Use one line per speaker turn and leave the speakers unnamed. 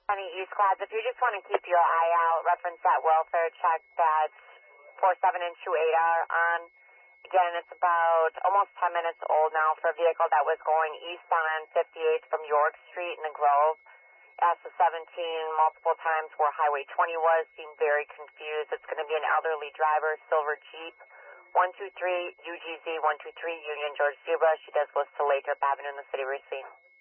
Any East Quads, if you just want to keep your eye out, reference that welfare check that's 47 and 28R on. Again, it's about almost 10 minutes old now for a vehicle that was going eastbound on 58 from York Street in the Grove. Asked the 17 multiple times where Highway 20 was, seemed very confused. It's going to be an elderly driver, silver Jeep, 123 UGZ 123 Union George Zebra. She does list to Lathrop Avenue in the city of Racine.